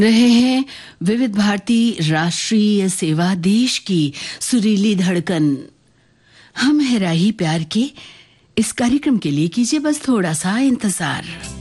रहे हैं विविध भारती राष्ट्रीय सेवा, देश की सुरीली धड़कन। हम है राही प्यार के इस कार्यक्रम के लिए कीजिए बस थोड़ा सा इंतजार।